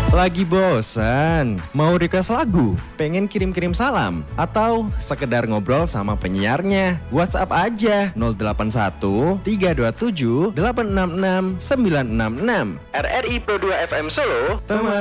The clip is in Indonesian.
Lagi bosan? Mau request lagu? Pengen kirim-kirim salam? Atau sekedar ngobrol sama penyiarnya? WhatsApp aja 081 327 866 966. RRI Pro 2 FM Solo. Teman